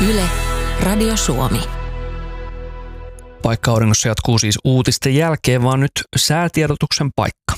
Yle, Radio Suomi. Paikka auringossa jatkuu siis uutisten jälkeen, vaan nyt säätiedotuksen paikka.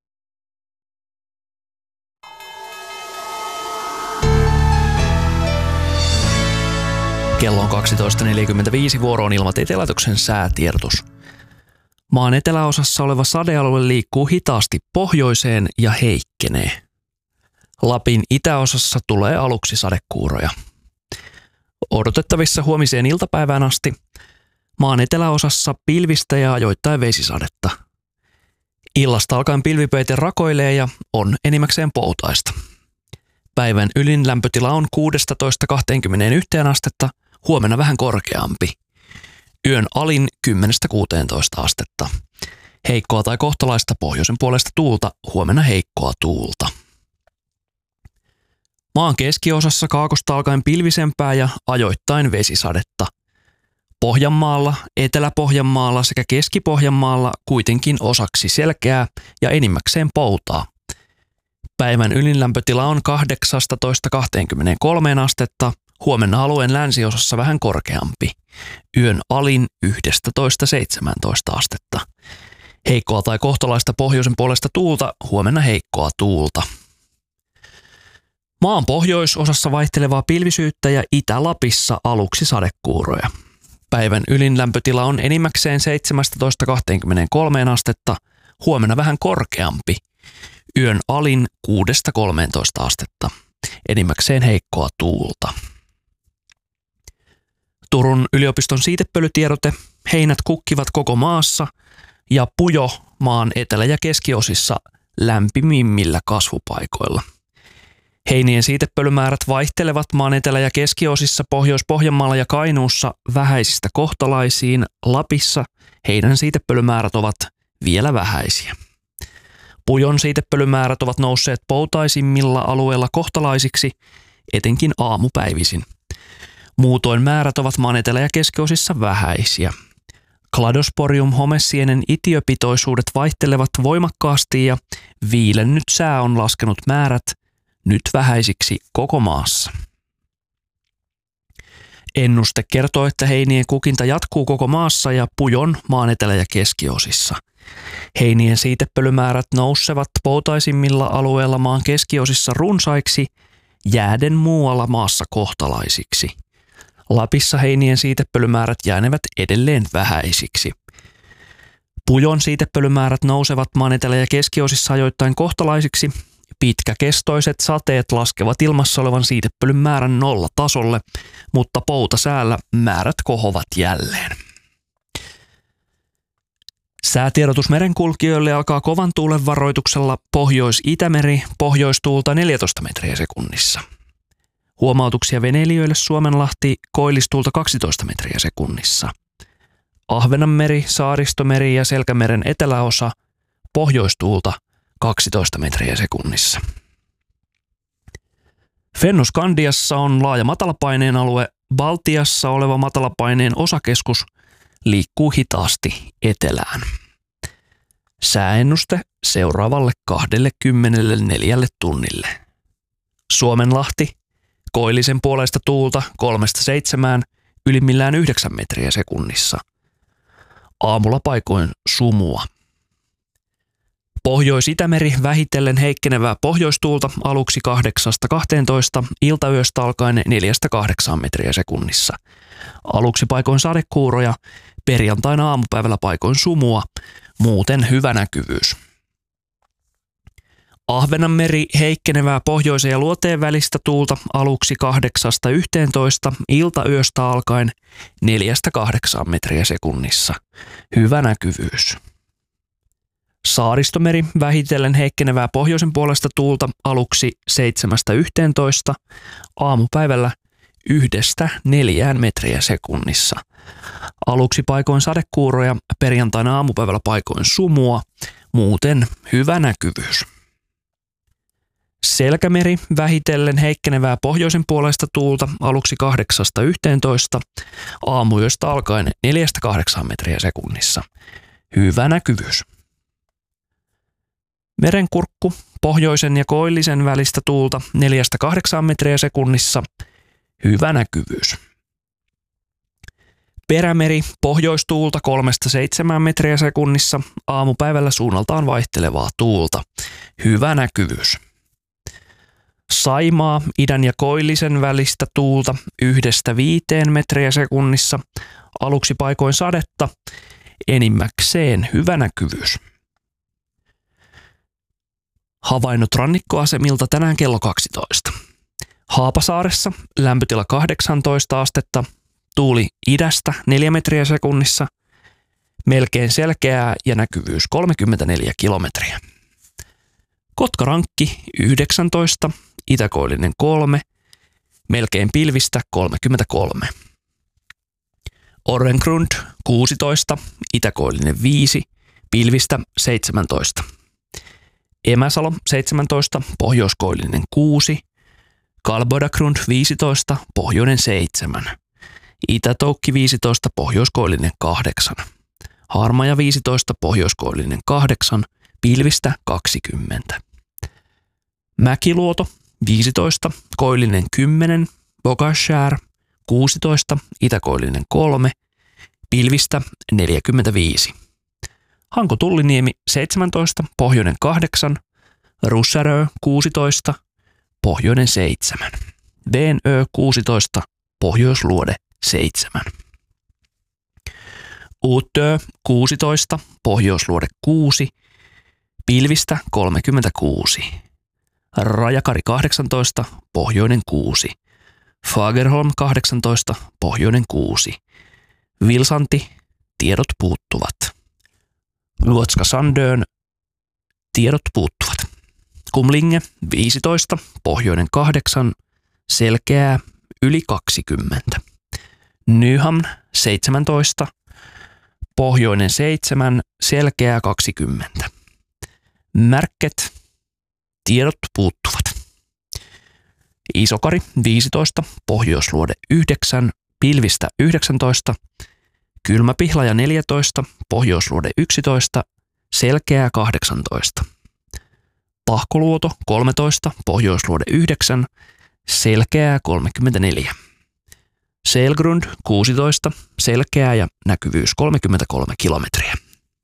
Kello on 12.45, vuoroon Ilmatieteen laitoksen säätiedotus. Maan eteläosassa oleva sadealue liikkuu hitaasti pohjoiseen ja heikkenee. Lapin itäosassa tulee aluksi sadekuuroja. Odotettavissa huomiseen iltapäivään asti maan eteläosassa pilvistä ja ajoittain vesisadetta. Illasta alkaen pilvipeite rakoilee ja on enimmäkseen poutaista. Päivän ylin lämpötila on 16–21 astetta, huomenna vähän korkeampi. Yön alin 10–16 astetta. Heikkoa tai kohtalaista pohjoisen puolesta tuulta, huomenna heikkoa tuulta. Maan keskiosassa kaakosta alkaen pilvisempää ja ajoittain vesisadetta. Pohjanmaalla, Etelä-Pohjanmaalla sekä Keski-Pohjanmaalla kuitenkin osaksi selkeää ja enimmäkseen poutaa. Päivän ylinlämpötila on 18–23 astetta, huomenna alueen länsiosassa vähän korkeampi. Yön alin 11–17 astetta. Heikkoa tai kohtalaista pohjoisen puolesta tuulta, huomenna heikkoa tuulta. Maan pohjoisosassa vaihtelevaa pilvisyyttä ja Itä-Lapissa aluksi sadekuuroja. Päivän ylin lämpötila on enimmäkseen 17–23 astetta, huomenna vähän korkeampi. Yön alin 6–13 astetta, enimmäkseen heikkoa tuulta. Turun yliopiston siitepölytiedote: heinät kukkivat koko maassa ja pujo maan etelä- ja keskiosissa lämpimimmillä kasvupaikoilla. Heinien siitepölymäärät vaihtelevat maan etelä- ja keskiosissa Pohjois-Pohjanmaalla ja Kainuussa vähäisistä kohtalaisiin. Lapissa heinän siitepölymäärät ovat vielä vähäisiä. Pujon siitepölymäärät ovat nousseet poutaisimmilla alueilla kohtalaisiksi, etenkin aamupäivisin. Muutoin määrät ovat maan etelä- ja keskiosissa vähäisiä. Cladosporium-homesienen itiöpitoisuudet vaihtelevat voimakkaasti ja viilennyt sää on laskenut määrät nyt vähäisiksi koko maassa. Ennuste kertoo, että heinien kukinta jatkuu koko maassa ja pujon maan etelä- ja keskiosissa. Heinien siitepölymäärät nousevat poutaisimmilla alueilla maan keskiosissa runsaiksi, jääden muualla maassa kohtalaisiksi. Lapissa heinien siitepölymäärät jäänevät edelleen vähäisiksi. Pujon siitepölymäärät nousevat maan etelä- ja keskiosissa ajoittain kohtalaisiksi. Pitkäkestoiset sateet laskevat ilmassa olevan siitepölyn määrän nollatasolle, mutta poutasäällä määrät kohovat jälleen. Säätiedotus merenkulkijoille alkaa kovan tuulen varoituksella Pohjois-Itämeri, pohjoistuulta 14 metriä sekunnissa. Huomautuksia veneilijöille Suomenlahti, koillistuulta 12 metriä sekunnissa. Ahvenanmeri, Saaristomeri ja Selkämeren eteläosa, pohjoistuulta 12 metriä sekunnissa. Fennoskandiassa on laaja matalapaineen alue. Baltiassa oleva matalapaineen osakeskus liikkuu hitaasti etelään. Sääennuste seuraavalle 24 tunnille. Suomenlahti, koillisen puoleista tuulta 3–7, ylimmillään 9 metriä sekunnissa. Aamulla paikoin sumua. Pohjois-Itämeri vähitellen heikkenevää pohjoistuulta aluksi 8–12, iltayöstä alkaen 4–8 metriä sekunnissa. Aluksi paikoin sadekuuroja, perjantaina aamupäivällä paikoin sumua, muuten hyvä näkyvyys. Ahvenanmeri heikkenevää pohjoisen ja luoteen välistä tuulta aluksi 8–11, iltayöstä alkaen 4–8 metriä sekunnissa. Hyvä näkyvyys. Saaristomeri vähitellen heikkenevää pohjoisen puolesta tuulta aluksi 7–11, aamupäivällä 1–4 metriä sekunnissa. Aluksi paikoin sadekuuroja, perjantaina aamupäivällä paikoin sumua, muuten hyvä näkyvyys. Selkämeri vähitellen heikkenevää pohjoisen puolesta tuulta aluksi 8–11, aamuyöstä alkaen 4–8 metriä sekunnissa. Hyvä näkyvyys. Merenkurkku pohjoisen ja koillisen välistä tuulta 4–8 metriä sekunnissa. Hyvä näkyvyys. Perämeri pohjoistuulta 3-7 metriä sekunnissa, aamupäivällä suunnaltaan vaihtelevaa tuulta. Hyvä näkyvyys. Saimaa idän ja koillisen välistä tuulta 1-5 metriä sekunnissa, aluksi paikoin sadetta, enimmäkseen hyvä näkyvyys. Havainnot rannikkoasemilta tänään kello 12. Haapasaaressa lämpötila 18 astetta, tuuli idästä 4 metriä sekunnissa, melkein selkeää ja näkyvyys 34 kilometriä. Kotkarankki 19, itäkoillinen 3, melkein pilvistä 33. Orrengrund 16, itäkoillinen 5, pilvistä 17. Emäsalo 17, pohjoiskoillinen 6, Kalbodagrund 15, pohjoinen 7. Itätoukki 15, pohjoiskoillinen 8. Harmaja 15, pohjoiskoillinen 8, pilvistä 20. Mäkiluoto 15, koillinen 10, Bogashär 16, itäkoillinen 3, pilvistä 45. Hanko-Tulliniemi 17, pohjoinen 8, Russärö 16, pohjoinen 7. Venö 16, pohjoisluode 7. Uutö 16, pohjoisluode 6, pilvistä 36. Rajakari 18, pohjoinen 6. Fagerholm 18, pohjoinen 6. Vilsanti, tiedot puuttuvat. Luotska Sandön, tiedot puuttuvat. Kumlinge 15, pohjoinen 8, selkeää yli 20. Nyhamn 17, pohjoinen 7, selkeää 20. Märket, tiedot puuttuvat. Isokari 15, pohjoisluode 9, pilvistä 19. Kylmäpihlaja 14, pohjoisluode 11, selkeää 18. Pahkoluoto 13, pohjoisluode 9, selkeää 34. Selgrund 16, selkeää ja näkyvyys 33 kilometriä.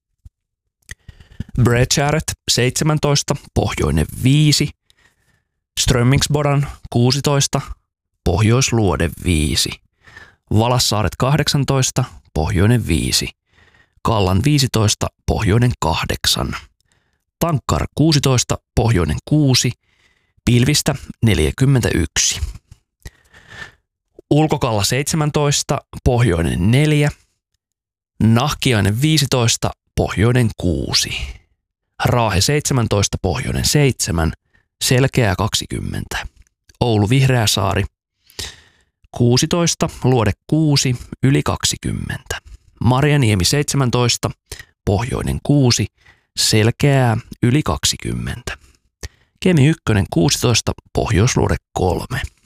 Bredskäret 17, pohjoinen 5. Strömmingsbodan 16, pohjoisluode 5. Valassaaret 18, pohjoinen 5. Kallan 15, pohjoinen 8. Tankkar 16, pohjoinen 6, pilvistä 41. Ulkokalla 17, pohjoinen 4. Nahkiainen 15, pohjoinen 6. Raahe 17, pohjoinen 7, selkeää 20. Oulu Vihreäsaari 16, luode 6, yli 20. Marjaniemi 17, pohjoinen 6, selkeää yli 20. Kemi 1 16, pohjoisluode 3.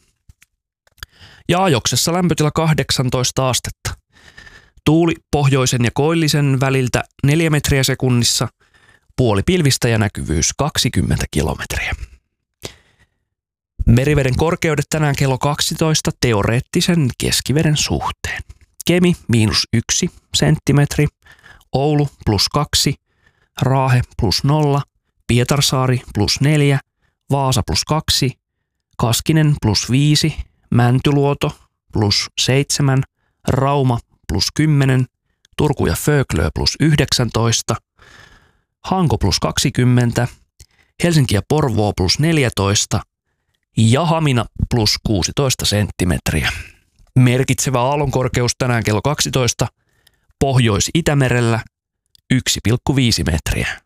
Ja Ajoksessa lämpötila 18 astetta. Tuuli pohjoisen ja koillisen väliltä 4 metriä sekunnissa, puoli pilvistä ja näkyvyys 20 kilometriä. Meriveden korkeudet tänään kello 12 teoreettisen keskiveden suhteen. Kemi -1 senttimetri, Oulu +2, Raahe +0, Pietarsaari +4, Vaasa +2, Kaskinen +5, Mäntyluoto +7, Rauma +10, Turku ja Föglö +19, Hanko +20, Helsinki ja Porvoo +14 ja Hamina +16 senttimetriä. Merkitsevä aallonkorkeus tänään kello 12, Pohjois-Itämerellä 1,5 metriä.